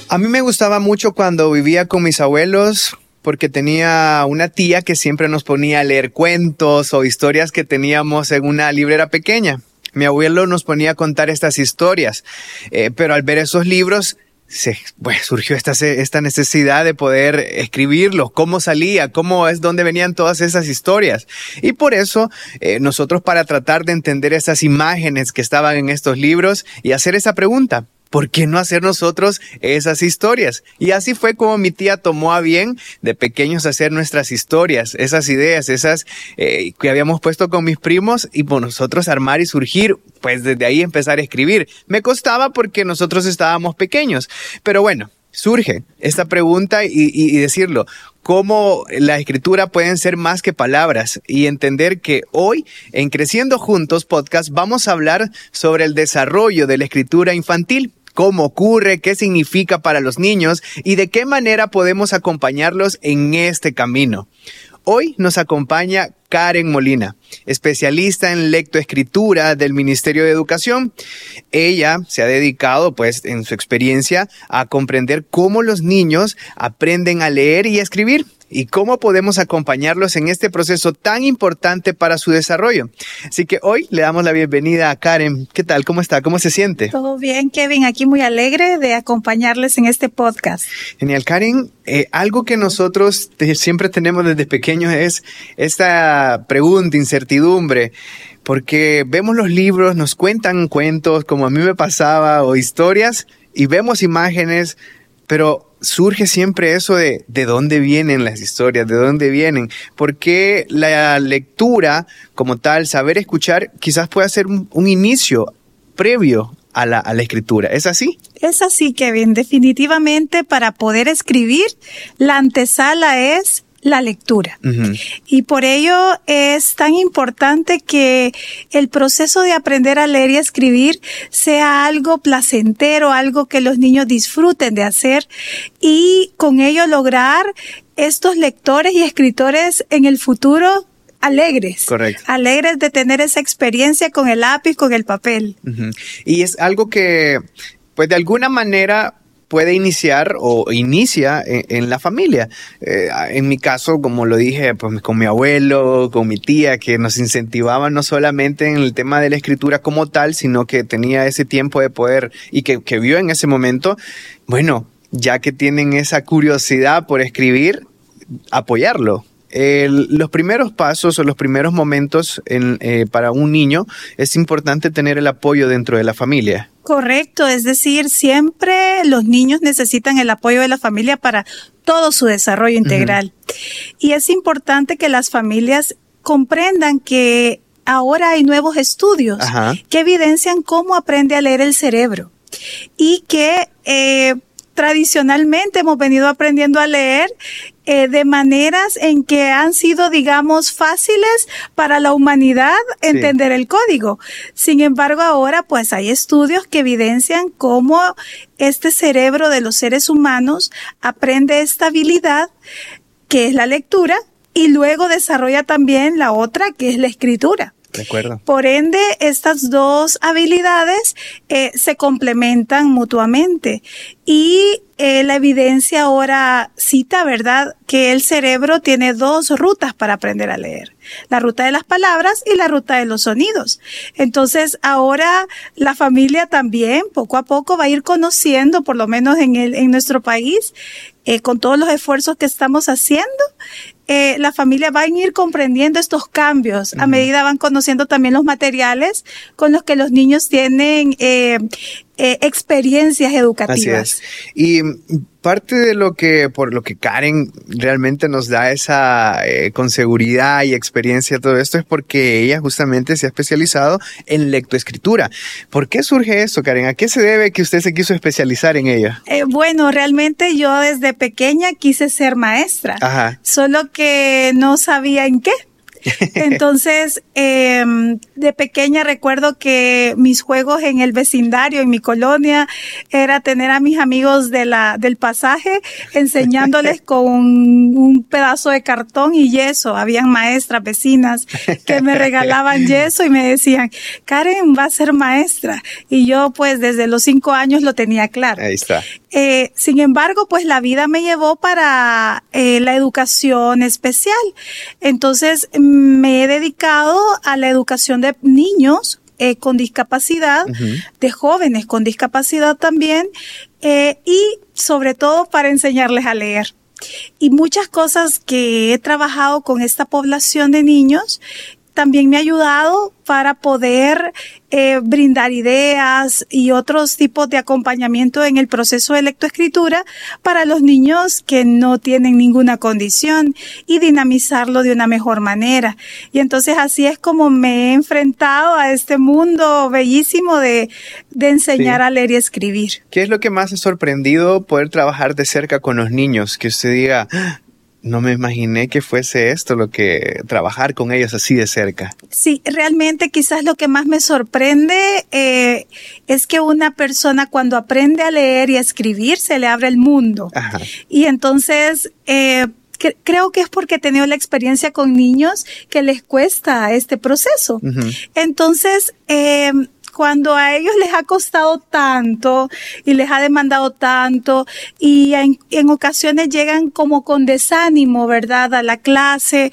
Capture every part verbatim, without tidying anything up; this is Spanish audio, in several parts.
A mí me gustaba mucho cuando vivía con mis abuelos, porque tenía una tía que siempre nos ponía a leer cuentos o historias que teníamos en una librera pequeña. Mi abuelo nos ponía a contar estas historias, eh, pero al ver esos libros se, bueno, surgió esta, esta necesidad de poder escribirlos, cómo salía, cómo es, dónde venían todas esas historias. Y por eso eh, nosotros, para tratar de entender esas imágenes que estaban en estos libros y hacer esa pregunta, ¿por qué no hacer nosotros esas historias? Y así fue como mi tía tomó a bien de pequeños hacer nuestras historias, esas ideas, esas eh, que habíamos puesto con mis primos, y por nosotros armar y surgir, pues desde ahí empezar a escribir. Me costaba porque nosotros estábamos pequeños, pero bueno, surge esta pregunta y, y, y decirlo. Cómo la escritura pueden ser más que palabras, y entender que hoy en Creciendo Juntos Podcast vamos a hablar sobre el desarrollo de la escritura infantil. Cómo ocurre, qué significa para los niños y de qué manera podemos acompañarlos en este camino. Hoy nos acompaña Karen Molina, especialista en lectoescritura del Ministerio de Educación. Ella se ha dedicado, pues, en su experiencia, a comprender cómo los niños aprenden a leer y a escribir, y cómo podemos acompañarlos en este proceso tan importante para su desarrollo. Así que hoy le damos la bienvenida a Karen. ¿Qué tal? ¿Cómo está? ¿Cómo se siente? Todo bien, Kevin. Aquí muy alegre de acompañarles en este podcast. Genial. Karen, eh, algo que nosotros te, siempre tenemos desde pequeños es esta pregunta, incertidumbre, porque vemos los libros, nos cuentan cuentos, como a mí me pasaba, o historias, y vemos imágenes, pero surge siempre eso de de dónde vienen las historias, de dónde vienen, porque la lectura como tal, saber escuchar, quizás pueda ser un, un inicio previo a la, a la escritura. ¿Es así? Es así, Kevin. Definitivamente, para poder escribir, la antesala es la lectura. Uh-huh. Y por ello es tan importante que el proceso de aprender a leer y a escribir sea algo placentero, algo que los niños disfruten de hacer, y con ello lograr estos lectores y escritores en el futuro alegres. Correcto. Alegres de tener esa experiencia con el lápiz, con el papel. Uh-huh. Y es algo que, pues, de alguna manera puede iniciar o inicia en, en la familia. Eh, en mi caso, como lo dije, pues con mi abuelo, con mi tía, que nos incentivaban no solamente en el tema de la escritura como tal, sino que tenía ese tiempo de poder y que, que vio en ese momento, bueno, ya que tienen esa curiosidad por escribir, apoyarlo. El, los primeros pasos o los primeros momentos en, eh, para un niño es importante tener el apoyo dentro de la familia. Correcto, es decir, siempre los niños necesitan el apoyo de la familia para todo su desarrollo integral. Uh-huh. Y es importante que las familias comprendan que ahora hay nuevos estudios uh-huh. que evidencian cómo aprende a leer el cerebro, y que eh, tradicionalmente hemos venido aprendiendo a leer eh, de maneras en que han sido, digamos, fáciles para la humanidad entender sí. el código. Sin embargo, ahora pues hay estudios que evidencian cómo este cerebro de los seres humanos aprende esta habilidad, que es la lectura, y luego desarrolla también la otra, que es la escritura. De acuerdo. Por ende, estas dos habilidades eh, se complementan mutuamente, y eh, la evidencia ahora cita, ¿verdad?, que el cerebro tiene dos rutas para aprender a leer: la ruta de las palabras y la ruta de los sonidos. Entonces, ahora la familia también poco a poco va a ir conociendo, por lo menos en el, en nuestro país, eh, con todos los esfuerzos que estamos haciendo, Eh, la familia va a ir comprendiendo estos cambios uh-huh. a medida van conociendo también los materiales con los que los niños tienen eh, eh, experiencias educativas. Así es. Y parte de lo que, por lo que Karen realmente nos da esa, eh, con seguridad y experiencia todo esto, es porque ella justamente se ha especializado en lectoescritura. ¿Por qué surge esto, Karen? ¿A qué se debe que usted se quiso especializar en ella? Eh, bueno, realmente yo desde pequeña quise ser maestra. Ajá. Solo que no sabía en qué. Entonces, eh, de pequeña recuerdo que mis juegos en el vecindario, en mi colonia, era tener a mis amigos de la, del pasaje enseñándoles con un, un pedazo de cartón y yeso. Habían maestras, vecinas que me regalaban yeso y me decían, Karen va a ser maestra. Y yo pues desde los cinco años lo tenía claro. Ahí está. Eh, sin embargo, pues la vida me llevó para eh, la educación especial. Entonces me he dedicado a la educación de niños eh, con discapacidad, uh-huh. de jóvenes con discapacidad también, eh, y sobre todo para enseñarles a leer. Y muchas cosas que he trabajado con esta población de niños también me ha ayudado para poder eh, brindar ideas y otros tipos de acompañamiento en el proceso de lectoescritura para los niños que no tienen ninguna condición y dinamizarlo de una mejor manera. Y entonces así es como me he enfrentado a este mundo bellísimo de, de enseñar sí. a leer y escribir. ¿Qué es lo que más ha sorprendido poder trabajar de cerca con los niños? Que usted diga, no me imaginé que fuese esto lo que trabajar con ellos así de cerca. Sí, realmente quizás lo que más me sorprende eh, es que una persona cuando aprende a leer y a escribir se le abre el mundo. Ajá. Y entonces eh, cre- creo que es porque he tenido la experiencia con niños que les cuesta este proceso. Uh-huh. Entonces, eh, cuando a ellos les ha costado tanto y les ha demandado tanto y en, en ocasiones llegan como con desánimo, ¿verdad?, a la clase,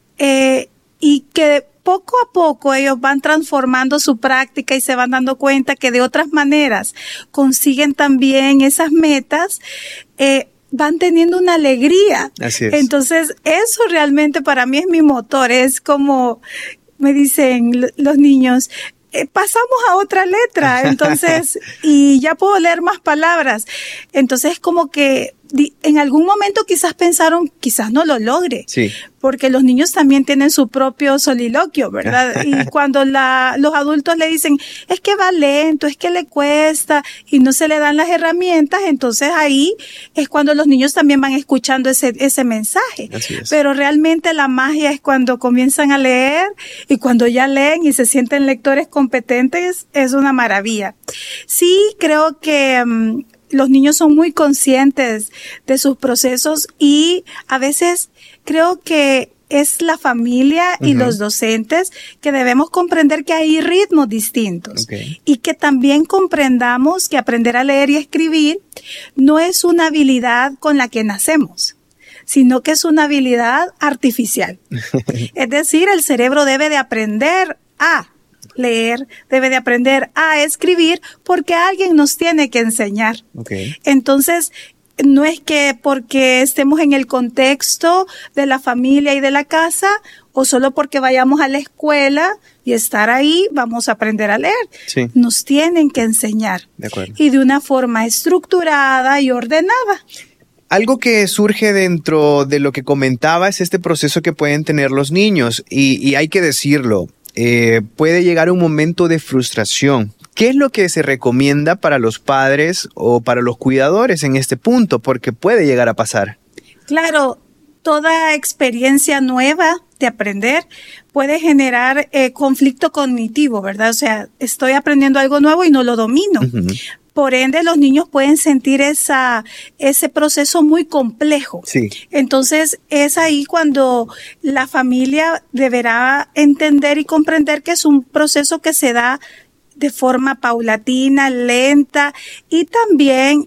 eh, y que poco a poco ellos van transformando su práctica y se van dando cuenta que de otras maneras consiguen también esas metas, eh, van teniendo una alegría. Así es. Entonces, eso realmente para mí es mi motor. Es como me dicen los niños, Eh, pasamos a otra letra, entonces, y ya puedo leer más palabras. Entonces, como que di, en algún momento quizás pensaron, quizás no lo logre. Sí. Porque los niños también tienen su propio soliloquio, ¿verdad? Y cuando la, los adultos le dicen, es que va lento, es que le cuesta, y no se le dan las herramientas, entonces ahí es cuando los niños también van escuchando ese, ese mensaje. Así es. Pero realmente la magia es cuando comienzan a leer, y cuando ya leen y se sienten lectores competentes, es una maravilla. Sí, creo que um, los niños son muy conscientes de sus procesos y a veces creo que es la familia y uh-huh. los docentes que debemos comprender que hay ritmos distintos. Okay. Y que también comprendamos que aprender a leer y escribir no es una habilidad con la que nacemos, sino que es una habilidad artificial. Es decir, el cerebro debe de aprender a leer, debe de aprender a escribir porque alguien nos tiene que enseñar. Okay. Entonces, no es que porque estemos en el contexto de la familia y de la casa o solo porque vayamos a la escuela y estar ahí vamos a aprender a leer. Sí. Nos tienen que enseñar. De acuerdo. Y de una forma estructurada y ordenada. Algo que surge dentro de lo que comentaba es este proceso que pueden tener los niños y, y hay que decirlo, eh, puede llegar un momento de frustración. ¿Qué es lo que se recomienda para los padres o para los cuidadores en este punto? Porque puede llegar a pasar. Claro, toda experiencia nueva de aprender puede generar eh, conflicto cognitivo, ¿verdad? O sea, estoy aprendiendo algo nuevo y no lo domino. Uh-huh. Por ende, los niños pueden sentir esa, ese proceso muy complejo. Sí. Entonces, es ahí cuando la familia deberá entender y comprender que es un proceso que se da de forma paulatina, lenta y también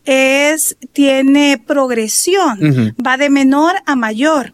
es, tiene progresión, uh-huh. va de menor a mayor.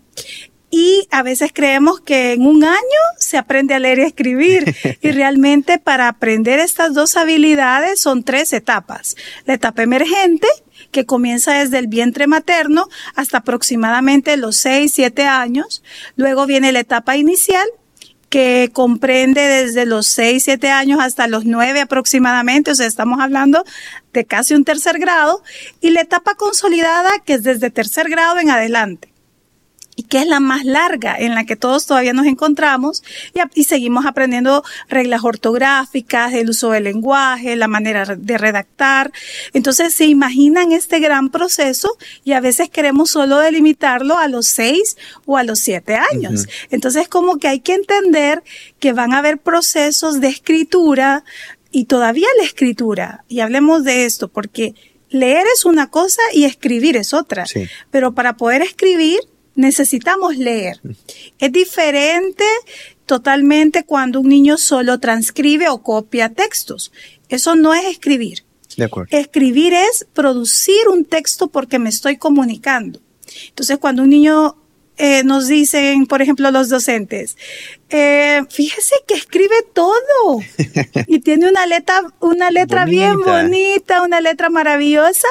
Y a veces creemos que en un año se aprende a leer y escribir. Y realmente para aprender estas dos habilidades son tres etapas. La etapa emergente, que comienza desde el vientre materno hasta aproximadamente los seis, siete años. Luego viene la etapa inicial, que comprende desde los seis, siete años hasta los nueve aproximadamente, o sea, estamos hablando de casi un tercer grado, y la etapa consolidada, que es desde tercer grado en adelante. y que es la más larga, en la que todos todavía nos encontramos y, y seguimos aprendiendo reglas ortográficas, el uso del lenguaje, la manera de redactar. Entonces se imaginan este gran proceso y a veces queremos solo delimitarlo a los seis o a los siete años. Uh-huh. Entonces como que hay que entender que van a haber procesos de escritura y todavía la escritura, y hablemos de esto porque leer es una cosa y escribir es otra, sí. Pero para poder escribir necesitamos leer. Es diferente totalmente cuando un niño solo transcribe o copia textos. Eso no es escribir. De acuerdo. Escribir es producir un texto porque me estoy comunicando. Entonces, cuando un niño eh, nos dicen, por ejemplo, los docentes, eh, fíjese que escribe todo y tiene una letra, una letra bonita. Bien bonita, una letra maravillosa,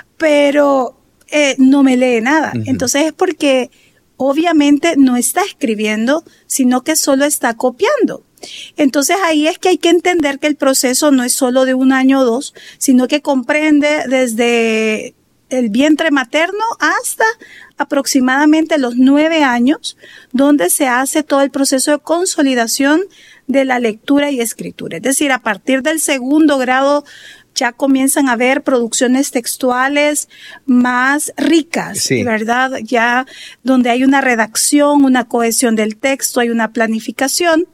pero Eh, no me lee nada. Uh-huh. Entonces es porque obviamente no está escribiendo, sino que solo está copiando. Entonces ahí es que hay que entender que el proceso no es solo de un año o dos, sino que comprende desde el vientre materno hasta aproximadamente los nueve años, donde se hace todo el proceso de consolidación de la lectura y escritura. Es decir, a partir del segundo grado ya comienzan a haber producciones textuales más ricas, sí. ¿Verdad? Ya donde hay una redacción, una cohesión del texto, hay una planificación.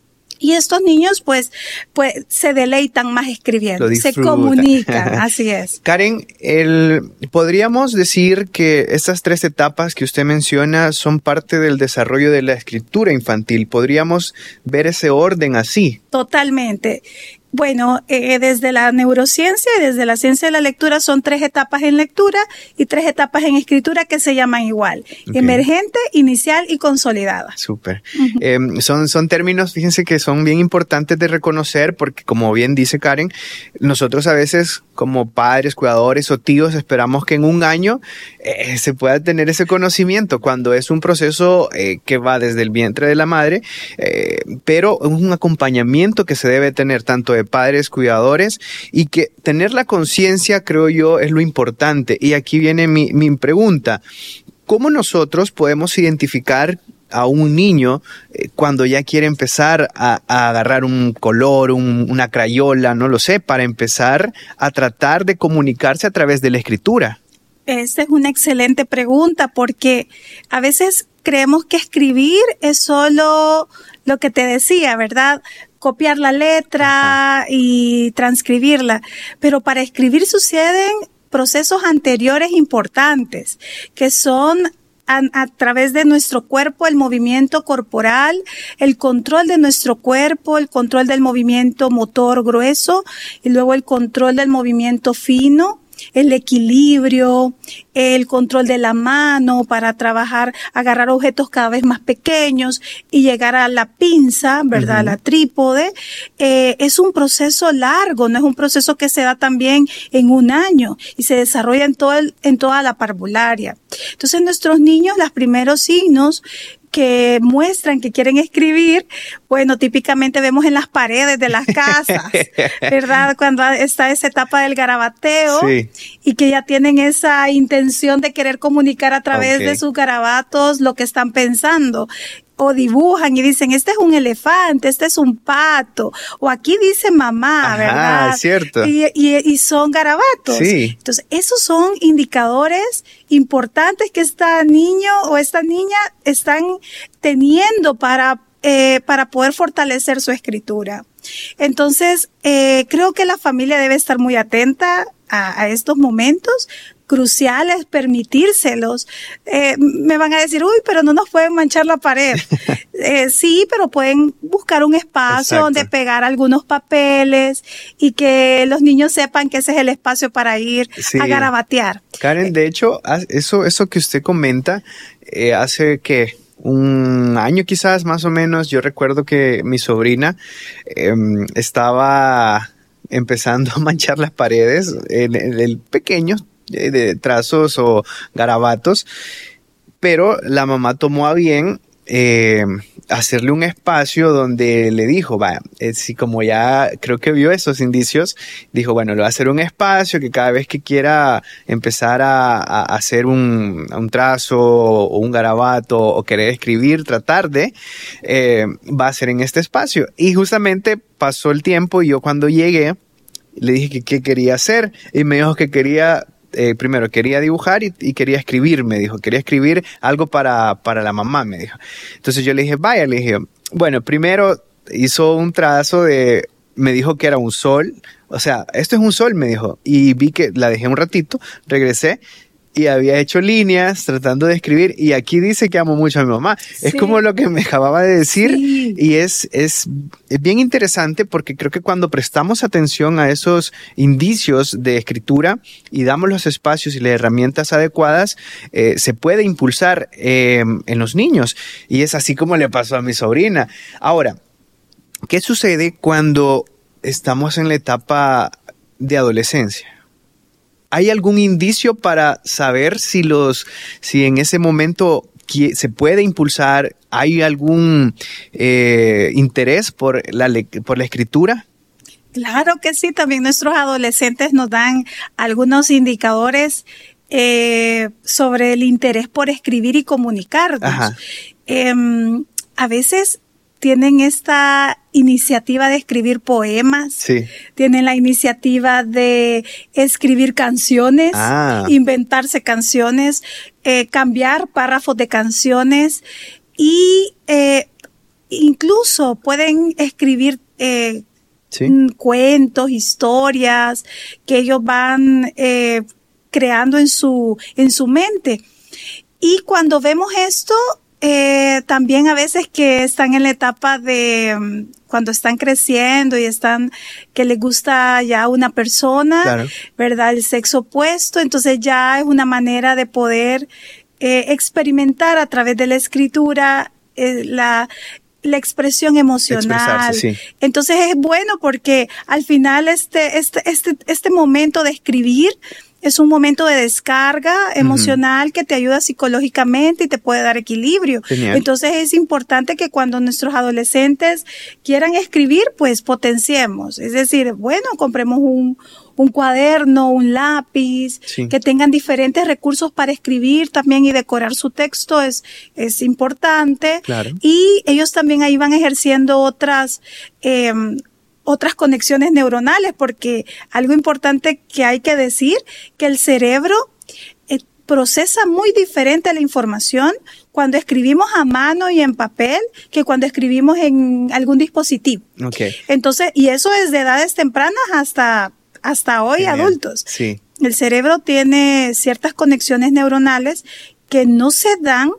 Y estos niños, pues, pues, se deleitan más escribiendo, se comunican, así es. Karen, el, podríamos decir que estas tres etapas que usted menciona son parte del desarrollo de la escritura infantil. ¿Podríamos ver ese orden así? Totalmente. Bueno, eh, desde la neurociencia y desde la ciencia de la lectura son tres etapas en lectura y tres etapas en escritura que se llaman igual. Okay. Emergente, inicial y consolidada. Súper. Uh-huh. Eh, son, son términos, fíjense que son bien importantes de reconocer porque, como bien dice Karen, nosotros a veces como padres, cuidadores o tíos esperamos que en un año eh, se pueda tener ese conocimiento cuando es un proceso eh, que va desde el vientre de la madre, eh, pero es un acompañamiento que se debe tener tanto de padres, cuidadores, y que tener la conciencia, creo yo, es lo importante. Y aquí viene mi, mi pregunta. ¿Cómo nosotros podemos identificar a un niño eh, cuando ya quiere empezar a, a agarrar un color, un, una crayola, no lo sé, para empezar a tratar de comunicarse a través de la escritura? Esta es una excelente pregunta porque a veces creemos que escribir es solo lo que te decía, ¿verdad? Copiar la letra Ajá. y transcribirla. Pero para escribir suceden procesos anteriores importantes, que son a, a través de nuestro cuerpo, el movimiento corporal, el control de nuestro cuerpo, el control del movimiento motor grueso y luego el control del movimiento fino. El equilibrio, el control de la mano para trabajar, agarrar objetos cada vez más pequeños y llegar a la pinza, ¿verdad? Uh-huh. A la trípode. Eh, es un proceso largo, no es un proceso que se da también en un año y se desarrolla en todo el, en toda la parvularia. Entonces nuestros niños, los primeros signos que muestran que quieren escribir, bueno, típicamente vemos en las paredes de las casas, ¿verdad? Cuando está esa etapa del garabateo sí. y que ya tienen esa intención de querer comunicar a través okay. de sus garabatos lo que están pensando. O dibujan y dicen, este es un elefante, este es un pato, o aquí dice mamá, Ajá, ¿verdad? Es cierto. Y, y, y son garabatos. Sí. Entonces, esos son indicadores importantes que esta niño o esta niña están teniendo para, eh, para poder fortalecer su escritura. Entonces, eh, creo que la familia debe estar muy atenta a, a estos momentos cruciales, permitírselos. Eh, me van a decir, uy, pero no nos pueden manchar la pared. eh, sí, pero pueden buscar un espacio Exacto. donde pegar algunos papeles y que los niños sepan que ese es el espacio para ir sí. a garabatear. Karen, de hecho, eso, eso que usted comenta, eh, hace que un año quizás más o menos, yo recuerdo que mi sobrina eh, estaba empezando a manchar las paredes en, en el pequeño de trazos o garabatos, pero la mamá tomó a bien eh, hacerle un espacio donde le dijo, va, si como ya creo que vio esos indicios, dijo, bueno, le va a hacer un espacio que cada vez que quiera empezar a, a hacer un, un trazo o un garabato o querer escribir, tratar de, eh, va a ser en este espacio. Y justamente pasó el tiempo y yo cuando llegué, le dije que qué quería hacer y me dijo que quería... Eh, primero quería dibujar y, y quería escribir, me dijo, quería escribir algo para, para la mamá, me dijo. Entonces yo le dije, vaya, le dije, bueno, primero hizo un trazo de, me dijo que era un sol, o sea, esto es un sol, me dijo, y vi que la dejé un ratito, regresé y había hecho líneas tratando de escribir y aquí dice que amo mucho a mi mamá. Sí. Es como lo que me acababa de decir sí. y es, es, es bien interesante porque creo que cuando prestamos atención a esos indicios de escritura y damos los espacios y las herramientas adecuadas, eh, se puede impulsar eh, en los niños y es así como le pasó a mi sobrina. Ahora, ¿qué sucede cuando estamos en la etapa de adolescencia? ¿Hay algún indicio para saber si los, si en ese momento se puede impulsar? ¿Hay algún eh, interés por la, por la escritura? Claro que sí, también nuestros adolescentes nos dan algunos indicadores eh, sobre el interés por escribir y comunicarnos. Eh, a veces tienen esta iniciativa de escribir poemas, sí. tienen la iniciativa de escribir canciones, ah. inventarse canciones, eh, cambiar párrafos de canciones y eh, incluso pueden escribir eh, ¿Sí? cuentos, historias que ellos van eh, creando en su, en su mente. Y cuando vemos esto, Eh, también a veces que están en la etapa de um, cuando están creciendo y están que les gusta ya una persona, claro. ¿verdad? El sexo opuesto, entonces ya es una manera de poder eh, experimentar a través de la escritura eh, la la expresión emocional. Sí. Entonces es bueno porque al final este este este este momento de escribir es un momento de descarga emocional uh-huh. que te ayuda psicológicamente y te puede dar equilibrio. Genial. Entonces es importante que cuando nuestros adolescentes quieran escribir, pues potenciemos. Es decir, bueno, compremos un, un cuaderno, un lápiz, sí. que tengan diferentes recursos para escribir también y decorar su texto es, es importante. Claro. Y ellos también ahí van ejerciendo otras, eh, otras conexiones neuronales, porque algo importante que hay que decir, que el cerebro eh, procesa muy diferente la información cuando escribimos a mano y en papel que cuando escribimos en algún dispositivo. Okay. Entonces, y eso es de edades tempranas hasta, hasta hoy Genial. Adultos. Sí. El cerebro tiene ciertas conexiones neuronales que no se dan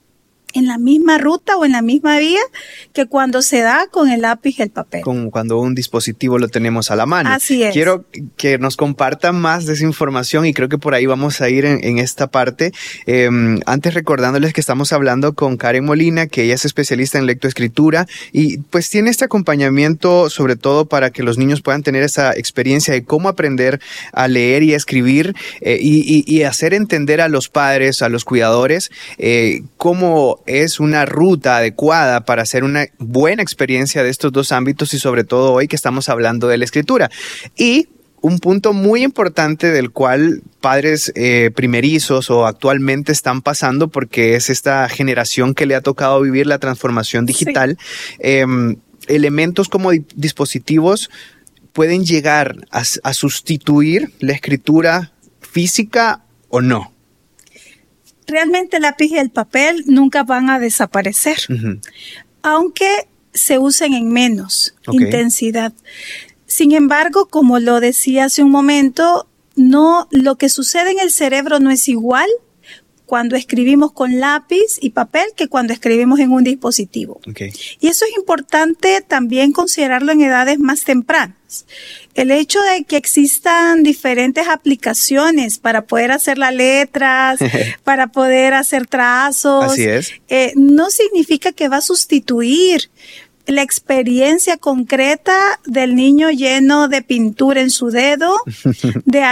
en la misma ruta o en la misma vía que cuando se da con el lápiz y el papel. Como cuando un dispositivo lo tenemos a la mano. Así es. Quiero que nos compartan más de esa información y creo que por ahí vamos a ir en, en esta parte. Eh, antes recordándoles que estamos hablando con Karen Molina, que ella es especialista en lectoescritura y pues tiene este acompañamiento sobre todo para que los niños puedan tener esa experiencia de cómo aprender a leer y a escribir eh, y, y, y hacer entender a los padres, a los cuidadores, eh, cómo es una ruta adecuada para hacer una buena experiencia de estos dos ámbitos y sobre todo hoy que estamos hablando de la escritura. Y un punto muy importante del cual padres eh, primerizos o actualmente están pasando porque es esta generación que le ha tocado vivir la transformación digital, sí. eh, elementos como di- dispositivos pueden llegar a, a sustituir la escritura física o no. Realmente el lápiz y el papel nunca van a desaparecer, uh-huh. aunque se usen en menos okay. intensidad. Sin embargo, como lo decía hace un momento, no, lo que sucede en el cerebro no es igual cuando escribimos con lápiz y papel que cuando escribimos en un dispositivo. Okay. Y eso es importante también considerarlo en edades más tempranas. El hecho de que existan diferentes aplicaciones para poder hacer las letras, para poder hacer trazos, Así es. Eh, no significa que va a sustituir la experiencia concreta del niño lleno de pintura en su dedo, de